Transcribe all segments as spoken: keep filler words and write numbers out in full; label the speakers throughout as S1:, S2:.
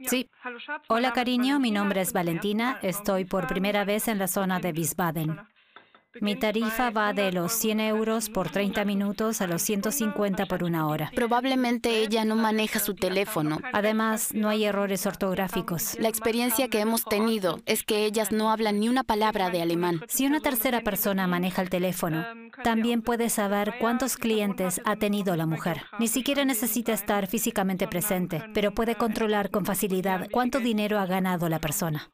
S1: Sí. Hola, cariño, mi nombre es Valentina. Estoy por primera vez en la zona de Wiesbaden. Mi tarifa va de los cien euros por treinta minutos a los ciento cincuenta por una hora.
S2: Probablemente ella no maneja su teléfono.
S1: Además, no hay errores ortográficos.
S2: La experiencia que hemos tenido es que ellas no hablan ni una palabra de alemán.
S1: Si una tercera persona maneja el teléfono, también puede saber cuántos clientes ha tenido la mujer. Ni siquiera necesita estar físicamente presente, pero puede controlar con facilidad cuánto dinero ha ganado la persona.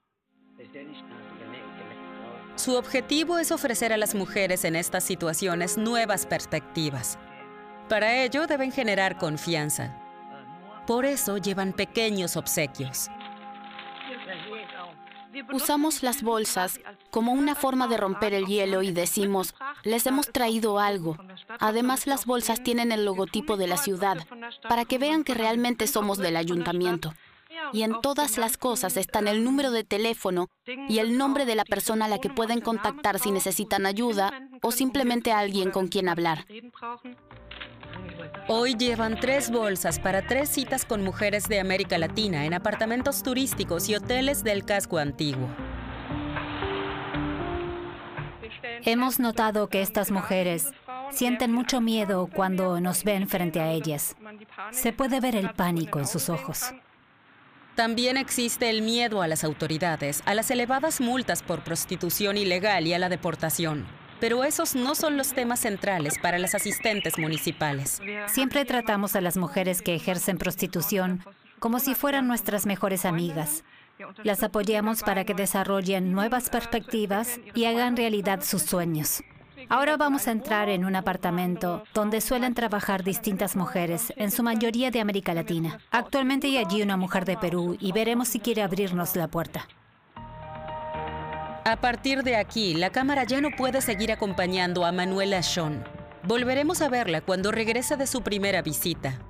S3: Su objetivo es ofrecer a las mujeres en estas situaciones nuevas perspectivas. Para ello deben generar confianza. Por eso llevan pequeños obsequios.
S2: Usamos las bolsas como una forma de romper el hielo y decimos, les hemos traído algo. Además, las bolsas tienen el logotipo de la ciudad, para que vean que realmente somos del ayuntamiento. Y en todas las cosas están el número de teléfono y el nombre de la persona a la que pueden contactar si necesitan ayuda o simplemente a alguien con quien hablar.
S3: Hoy llevan tres bolsas para tres citas con mujeres de América Latina en apartamentos turísticos y hoteles del casco antiguo.
S1: Hemos notado que estas mujeres sienten mucho miedo cuando nos ven frente a ellas. Se puede ver el pánico en sus ojos.
S3: También existe el miedo a las autoridades, a las elevadas multas por prostitución ilegal y a la deportación. Pero esos no son los temas centrales para las asistentes municipales.
S1: Siempre tratamos a las mujeres que ejercen prostitución como si fueran nuestras mejores amigas. Las apoyamos para que desarrollen nuevas perspectivas y hagan realidad sus sueños. Ahora vamos a entrar en un apartamento donde suelen trabajar distintas mujeres, en su mayoría de América Latina. Actualmente hay allí una mujer de Perú y veremos si quiere abrirnos la puerta.
S3: A partir de aquí, la cámara ya no puede seguir acompañando a Manuela Schoen. Volveremos a verla cuando regrese de su primera visita.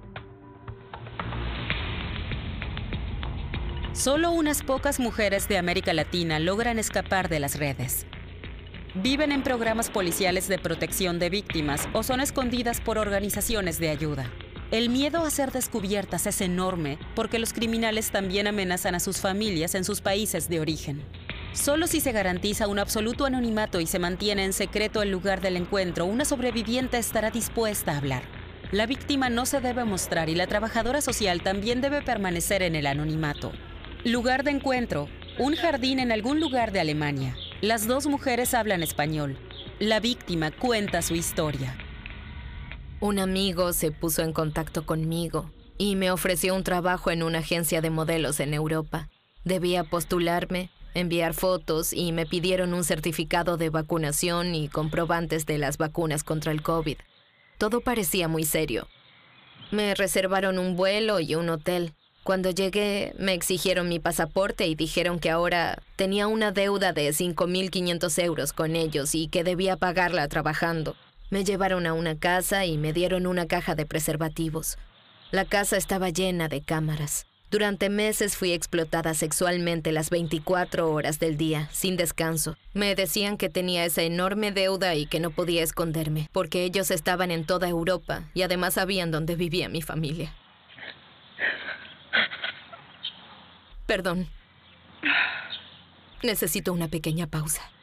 S3: Solo unas pocas mujeres de América Latina logran escapar de las redes. Viven en programas policiales de protección de víctimas o son escondidas por organizaciones de ayuda. El miedo a ser descubiertas es enorme porque los criminales también amenazan a sus familias en sus países de origen. Solo si se garantiza un absoluto anonimato y se mantiene en secreto el lugar del encuentro, una sobreviviente estará dispuesta a hablar. La víctima no se debe mostrar y la trabajadora social también debe permanecer en el anonimato. Lugar de encuentro: un jardín en algún lugar de Alemania. Las dos mujeres hablan español. La víctima cuenta su historia.
S4: Un amigo se puso en contacto conmigo y me ofreció un trabajo en una agencia de modelos en Europa. Debía postularme, enviar fotos y me pidieron un certificado de vacunación y comprobantes de las vacunas contra el COVID. Todo parecía muy serio. Me reservaron un vuelo y un hotel. Cuando llegué, me exigieron mi pasaporte y dijeron que ahora tenía una deuda de cinco mil quinientos euros con ellos y que debía pagarla trabajando. Me llevaron a una casa y me dieron una caja de preservativos. La casa estaba llena de cámaras. Durante meses fui explotada sexualmente las veinticuatro horas del día, sin descanso. Me decían que tenía esa enorme deuda y que no podía esconderme, porque ellos estaban en toda Europa y además sabían dónde vivía mi familia. Perdón. Necesito una pequeña pausa.